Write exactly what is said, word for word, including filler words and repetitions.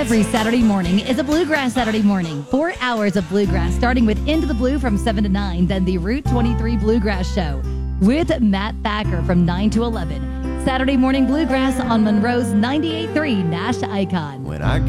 Every Saturday morning is a Bluegrass Saturday morning. Four hours of Bluegrass, starting with Into the Blue from seven to nine, then the Route twenty-three Bluegrass Show with Matt Thacker from nine to eleven. Saturday morning Bluegrass on Monroe's ninety-eight point three Nash Icon. When I